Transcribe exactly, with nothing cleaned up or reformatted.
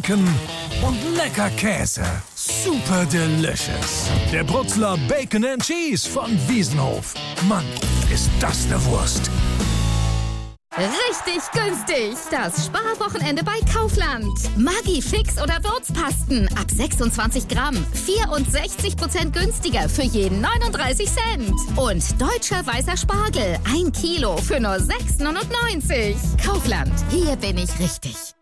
Bacon und lecker Käse. Super delicious. Der Brutzler Bacon and Cheese von Wiesenhof. Mann, ist das eine Wurst. Richtig günstig. Das Sparwochenende bei Kaufland. Maggi Fix oder Würzpasten ab sechsundzwanzig Gramm. vierundsechzig Prozent günstiger für jeden neununddreißig Cent. Und deutscher weißer Spargel. Ein Kilo für nur sechs neunundneunzig. Kaufland. Hier bin ich richtig.